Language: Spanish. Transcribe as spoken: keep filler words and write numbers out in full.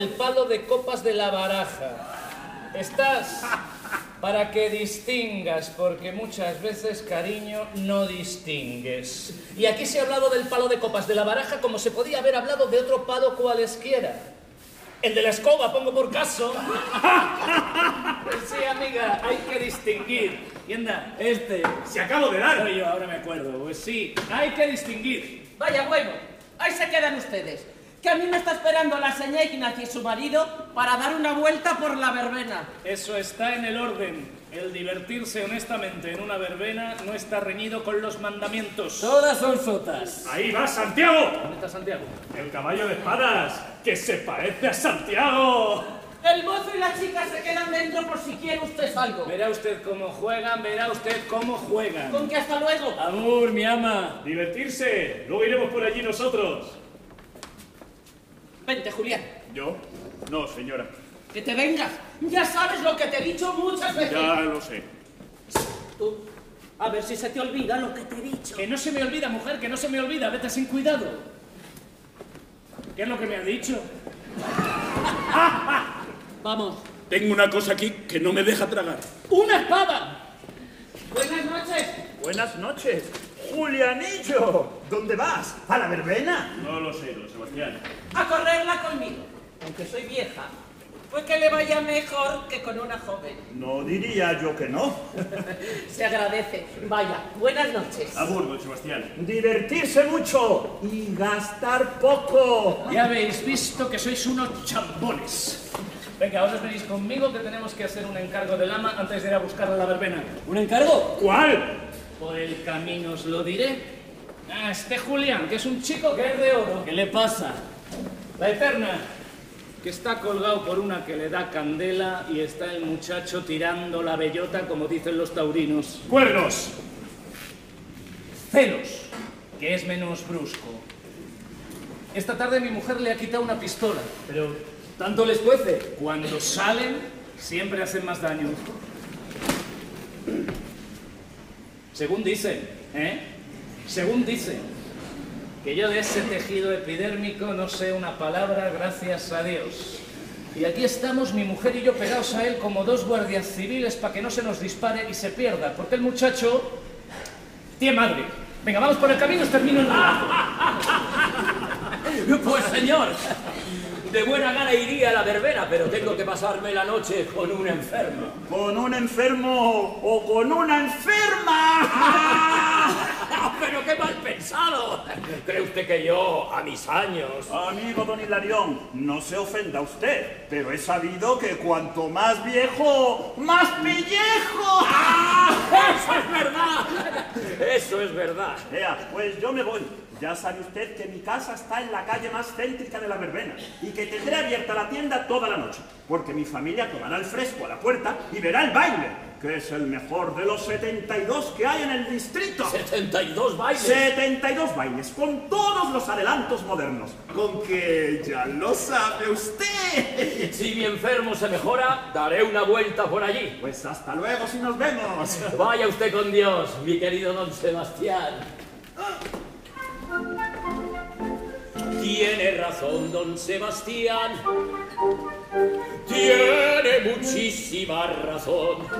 El palo de copas de la baraja. Estás para que distingas, porque muchas veces, cariño, no distingues. Y aquí se ha hablado del palo de copas de la baraja como se podía haber hablado de otro palo cualesquiera. El de la escoba, pongo por caso. Pues sí, amiga, hay que distinguir. Y anda, este... ¡Se acabo de dar! Soy yo, ahora me acuerdo. Pues sí, hay que distinguir. Vaya, bueno, ahí se quedan ustedes. Que a mí me está esperando la señora Ignacia y su marido para dar una vuelta por la verbena. Eso está en el orden. El divertirse honestamente en una verbena no está reñido con los mandamientos. Todas son sotas. ¡Ahí va Santiago! ¿Dónde está Santiago? El caballo de espadas, que se parece a Santiago. El mozo y la chica se quedan dentro por si quiere usted algo. Verá usted cómo juegan, verá usted cómo juegan. Con que hasta luego. Amor, mi ama. Divertirse, luego iremos por allí nosotros. Vente, Julián. ¿Yo? No, señora. Que te vengas. Ya sabes lo que te he dicho muchas veces. Ya lo sé. Tú, a ver si se te olvida lo que te he dicho. Que no se me olvida, mujer, que no se me olvida. Vete sin cuidado. ¿Qué es lo que me ha dicho? Vamos. Tengo una cosa aquí que no me deja tragar. ¡Una espada! Buenas noches. Buenas noches. Julianillo, ¿dónde vas? ¿A la verbena? No lo sé, don Sebastián. A correrla conmigo. Aunque soy vieja, pues que le vaya mejor que con una joven. No diría yo que no. Se agradece. Vaya, buenas noches. Abur, don Sebastián. Divertirse mucho y gastar poco. Ya habéis visto que sois unos chambones. Venga, ahora os venís conmigo que tenemos que hacer un encargo del ama antes de ir a buscar a la verbena. ¿Un encargo? ¿Cuál? Por el camino os lo diré. Ah, este Julián, que es un chico que es de oro. ¿Qué le pasa? La Eterna, que está colgado por una que le da candela y está el muchacho tirando la bellota, como dicen los taurinos. ¡Cuernos! Celos, que es menos brusco. Esta tarde mi mujer le ha quitado una pistola, pero ¿Tanto les cuece? cuando salen siempre hacen más daño. Según dicen, ¿eh? Según dicen, que yo de ese tejido epidérmico no sé una palabra, gracias a Dios. Y aquí estamos, mi mujer y yo, pegados a él como dos guardias civiles para que no se nos dispare y se pierda, porque el muchacho tiene madre. Venga, vamos por el camino, os termino el relato. Pues señor, de buena gana iría a la verbena, pero tengo que pasarme la noche con un enfermo. ¿Con un enfermo o con una enferma? ¡Pero qué mal pensado! ¿Cree usted que yo, a mis años... Amigo don Hilarión, no se ofenda usted, pero he sabido que cuanto más viejo, más pellejo. ¡Eso es verdad! ¡Eso es verdad! Vea, pues yo me voy. Ya sabe usted que mi casa está en la calle más céntrica de la verbena y que tendré abierta la tienda toda la noche, porque mi familia tomará el fresco a la puerta y verá el baile, que es el mejor de los setenta y dos que hay en el distrito. ¿setenta y dos bailes? setenta y dos bailes, con todos los adelantos modernos. Con que ya lo sabe usted. Si mi enfermo se mejora, daré una vuelta por allí. Pues hasta luego si nos vemos. Vaya usted con Dios, mi querido don Sebastián. Tiene razón don Sebastián, tiene muchísima razón.